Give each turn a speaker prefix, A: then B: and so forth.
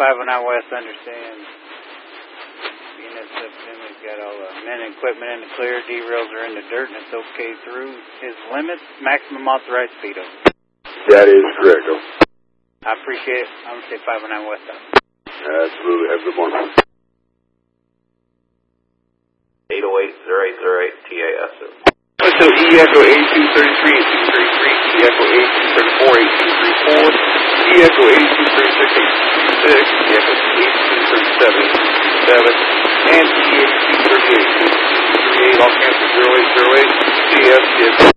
A: 509 West understands. Unit September's got all the men and equipment in the clear. D-rails are in the dirt, and it's okay through his limits. Maximum authorized speed.
B: That is correct.
A: I appreciate it. I'm going to say 509 West.
B: Absolutely. Have a good morning.
C: 808-0808 TAS.
D: So E Echo 8233, 8233, E Echo 8234, 8234, E Echo 8236, 8236, E Echo 8237, 87, and E 8238, 238, all cancel 0808, TS.